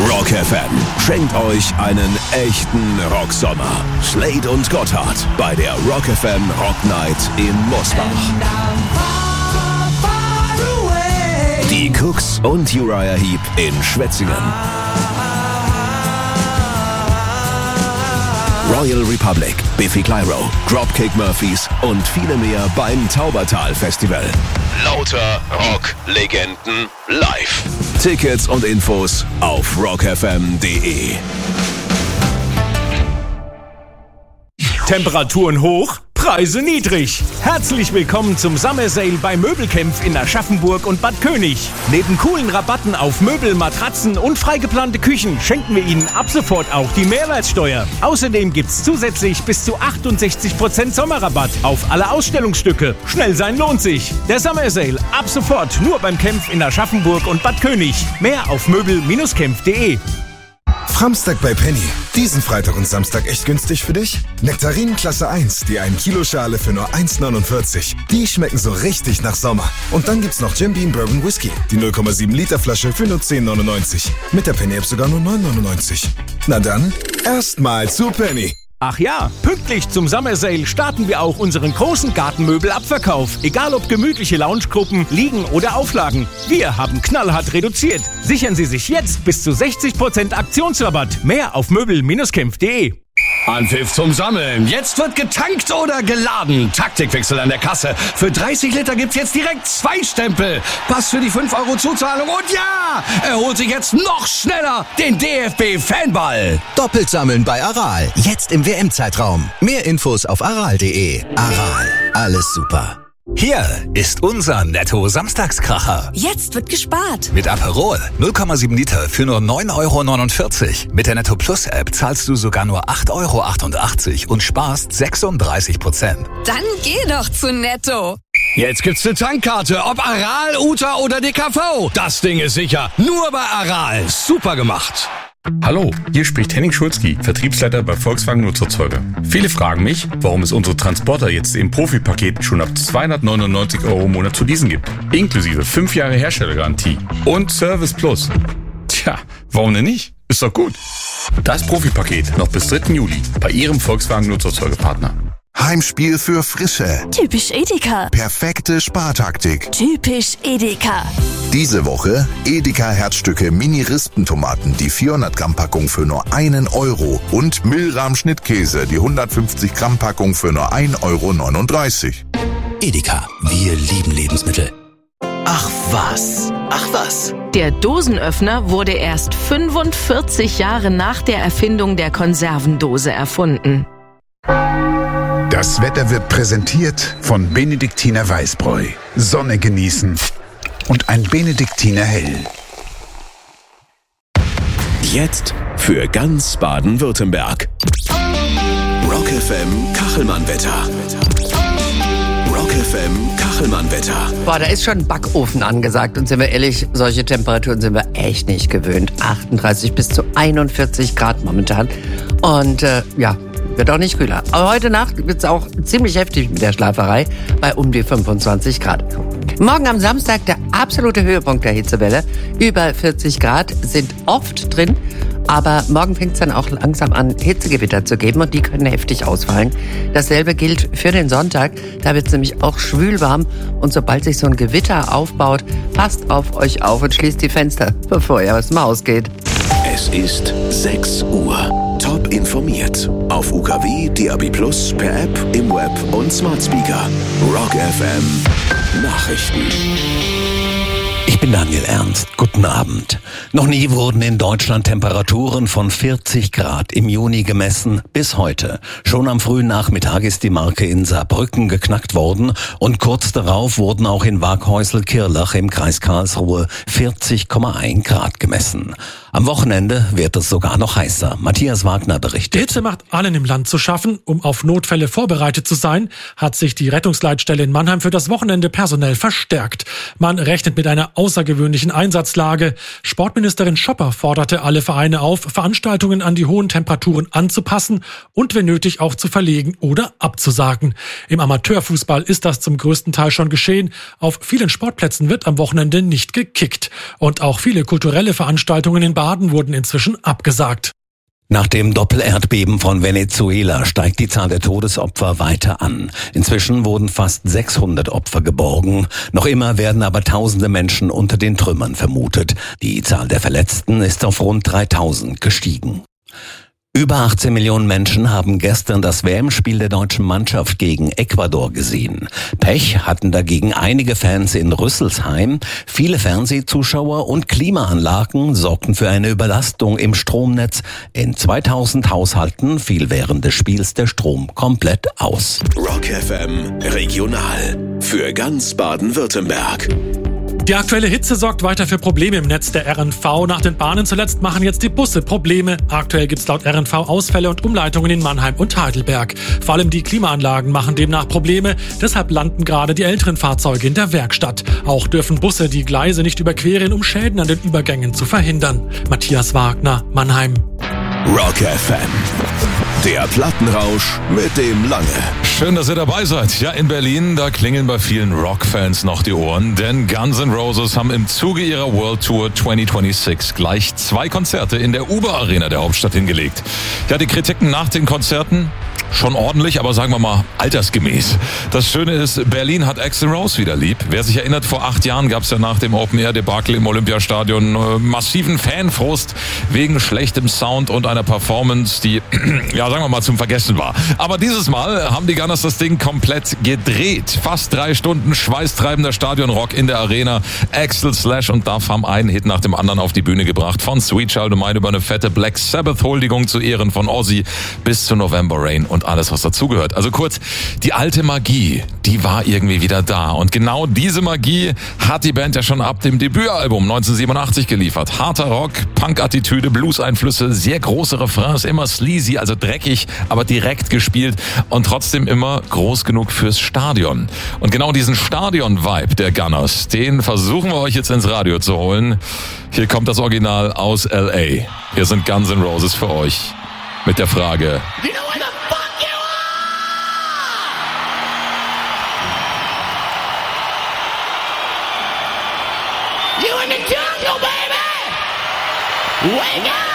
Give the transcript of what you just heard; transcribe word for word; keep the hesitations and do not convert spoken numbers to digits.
Rock F M schenkt euch einen echten Rocksommer. Slade und Gotthard bei der Rock F M Rock Night in Mosbach. Die Cooks und Uriah Heep in Schwetzingen. Royal Republic, Biffy Clyro, Dropkick Murphys und viele mehr beim Taubertal Festival. Lauter Rock-Legenden live. Tickets und Infos auf rock f m punkt d e. Temperaturen hoch, Preise niedrig. Herzlich willkommen zum Summer Sale bei Möbelkämpf in Aschaffenburg und Bad König. Neben coolen Rabatten auf Möbel, Matratzen und freigeplante Küchen schenken wir Ihnen ab sofort auch die Mehrwertsteuer. Außerdem gibt's zusätzlich bis zu achtundsechzig Prozent Sommerrabatt auf alle Ausstellungsstücke. Schnell sein lohnt sich. Der Summer Sale ab sofort nur beim Kämpf in Aschaffenburg und Bad König. Mehr auf möbel Bindestrich kämpf punkt d e. Framstag bei Penny. Diesen Freitag und Samstag echt günstig für dich? Nektarinen Klasse eins, die ein Kilo Schale für nur eins neunundvierzig. Die schmecken so richtig nach Sommer. Und dann gibt's noch Jim Beam Bourbon Whisky, die null Komma sieben Liter Flasche für nur zehn neunundneunzig. Mit der Penny App sogar nur neun neunundneunzig. Na dann, erstmal zu Penny. Ach ja, pünktlich zum Summer Sale starten wir auch unseren großen Gartenmöbelabverkauf. Egal ob gemütliche Loungegruppen, Liegen oder Auflagen. Wir haben knallhart reduziert. Sichern Sie sich jetzt bis zu sechzig Prozent Aktionsrabatt. Mehr auf möbel Bindestrich kämpf punkt d e. Anpfiff zum Sammeln. Jetzt wird getankt oder geladen. Taktikwechsel an der Kasse. Für dreißig Liter gibt's jetzt direkt zwei Stempel. Pass für die fünf Euro Zuzahlung. Und ja, er holt sich jetzt noch schneller den D F B-Fanball. Doppelt sammeln bei Aral. Jetzt im W M-Zeitraum. Mehr Infos auf aral punkt d e. Aral. Alles super. Hier ist unser Netto-Samstagskracher. Jetzt wird gespart. Mit Aperol null Komma sieben Liter für nur neun Euro neunundvierzig. Mit der Netto Plus App zahlst du sogar nur acht Euro achtundachtzig und sparst sechsunddreißig Prozent. Dann geh doch zu Netto. Jetzt gibt's eine Tankkarte, ob Aral, Uta oder D K V. Das Ding ist sicher. Nur bei Aral. Super gemacht. Hallo, hier spricht Henning Schulzki, Vertriebsleiter bei Volkswagen Nutzerzeuger. Viele fragen mich, warum es unsere Transporter jetzt im Profi-Paket schon ab zweihundertneunundneunzig Euro im Monat zu leasen gibt. Inklusive fünf Jahre Herstellergarantie und Service Plus. Tja, warum denn nicht? Ist doch gut. Das Profi-Paket noch bis dritten Juli bei Ihrem Volkswagen Nutzerzeugerpartner. Heimspiel für Frische. Typisch Edeka. Perfekte Spartaktik. Typisch Edeka. Diese Woche Edeka Herzstücke Mini-Rispentomaten, die vierhundert Gramm Packung für nur einen Euro und Milram Schnittkäse, die hundertfünfzig Gramm Packung für nur ein Euro neununddreißig. Edeka. Wir lieben Lebensmittel. Ach was. Ach was. Der Dosenöffner wurde erst fünfundvierzig Jahre nach der Erfindung der Konservendose erfunden. Das Wetter wird präsentiert von Benediktiner Weißbräu. Sonne genießen und ein Benediktiner Hell. Jetzt für ganz Baden-Württemberg. Rock F M Kachelmann-Wetter. Rock F M Kachelmann-Wetter. Boah, da ist schon ein Backofen angesagt. Und sind wir ehrlich, solche Temperaturen sind wir echt nicht gewöhnt. achtunddreißig bis zu einundvierzig Grad momentan. Und äh, ja, wird auch nicht kühler. Aber heute Nacht wird es auch ziemlich heftig mit der Schlaferei bei um die fünfundzwanzig Grad. Morgen am Samstag der absolute Höhepunkt der Hitzewelle. Über vierzig Grad sind oft drin. Aber morgen fängt es dann auch langsam an, Hitzegewitter zu geben und die können heftig ausfallen. Dasselbe gilt für den Sonntag. Da wird es nämlich auch schwül warm. Und sobald sich so ein Gewitter aufbaut, passt auf euch auf und schließt die Fenster, bevor ihr aus dem Haus geht. Es ist sechs Uhr. Top informiert. Auf U K W, D A B Plus, per App, im Web und Smart Speaker. Rock F M Nachrichten. Ich bin Daniel Ernst. Guten Abend. Noch nie wurden in Deutschland Temperaturen von vierzig Grad im Juni gemessen bis heute. Schon am frühen Nachmittag ist die Marke in Saarbrücken geknackt worden und kurz darauf wurden auch in Waghäusel-Kirlach im Kreis Karlsruhe vierzig Komma eins Grad gemessen. Am Wochenende wird es sogar noch heißer. Matthias Wagner berichtet. Die Hitze macht allen im Land zu schaffen. Um auf Notfälle vorbereitet zu sein, hat sich die Rettungsleitstelle in Mannheim für das Wochenende personell verstärkt. Man rechnet mit einer außergewöhnlichen Einsatzlage. Sportministerin Schopper forderte alle Vereine auf, Veranstaltungen an die hohen Temperaturen anzupassen und wenn nötig auch zu verlegen oder abzusagen. Im Amateurfußball ist das zum größten Teil schon geschehen. Auf vielen Sportplätzen wird am Wochenende nicht gekickt. Und auch viele kulturelle Veranstaltungen in Baden wurden inzwischen abgesagt. Nach dem Doppelerdbeben von Venezuela steigt die Zahl der Todesopfer weiter an. Inzwischen wurden fast sechshundert Opfer geborgen. Noch immer werden aber tausende Menschen unter den Trümmern vermutet. Die Zahl der Verletzten ist auf rund dreitausend gestiegen. Über achtzehn Millionen Menschen haben gestern das W M-Spiel der deutschen Mannschaft gegen Ecuador gesehen. Pech hatten dagegen einige Fans in Rüsselsheim. Viele Fernsehzuschauer und Klimaanlagen sorgten für eine Überlastung im Stromnetz. In zweitausend Haushalten fiel während des Spiels der Strom komplett aus. Rock F M Regional für ganz Baden-Württemberg. Die aktuelle Hitze sorgt weiter für Probleme im Netz der R N V. Nach den Bahnen zuletzt machen jetzt die Busse Probleme. Aktuell gibt es laut R N V Ausfälle und Umleitungen in Mannheim und Heidelberg. Vor allem die Klimaanlagen machen demnach Probleme. Deshalb landen gerade die älteren Fahrzeuge in der Werkstatt. Auch dürfen Busse die Gleise nicht überqueren, um Schäden an den Übergängen zu verhindern. Matthias Wagner, Mannheim. Rock F M. Der Plattenrausch mit dem Lange. Schön, dass ihr dabei seid. Ja, in Berlin, da klingeln bei vielen Rock-Fans noch die Ohren, denn Guns N' Roses haben im Zuge ihrer World Tour zwanzig sechsundzwanzig gleich zwei Konzerte in der Uber Arena der Hauptstadt hingelegt. Ja, die Kritiken nach den Konzerten schon ordentlich, aber sagen wir mal altersgemäß. Das Schöne ist, Berlin hat Axl Rose wieder lieb. Wer sich erinnert, vor acht Jahren gab es ja nach dem Open-Air-Debakel im Olympiastadion äh, massiven Fanfrust wegen schlechtem Sound und einer Performance, die, ja, sagen wir mal, zum Vergessen war. Aber dieses Mal haben die Gunners das Ding komplett gedreht. Fast drei Stunden schweißtreibender Stadionrock in der Arena. Axl, Slash und Duff haben einen Hit nach dem anderen auf die Bühne gebracht. Von Sweet Child O' Mine über eine fette Black Sabbath-Huldigung zu Ehren von Ozzy bis zu November Rain und alles, was dazugehört. Also kurz, die alte Magie, die war irgendwie wieder da. Und genau diese Magie hat die Band ja schon ab dem Debütalbum neunzehnhundertsiebenundachtzig geliefert. Harter Rock, Punk-Attitüde, Blues-Einflüsse, sehr große Refrains, immer sleazy, also dreckig, aber direkt gespielt und trotzdem immer groß genug fürs Stadion. Und genau diesen Stadion-Vibe der Gunners, den versuchen wir euch jetzt ins Radio zu holen. Hier kommt das Original aus L A. Hier sind Guns N' Roses für euch mit der Frage: You know where the fuck you are? You in the jungle, baby! Wake up!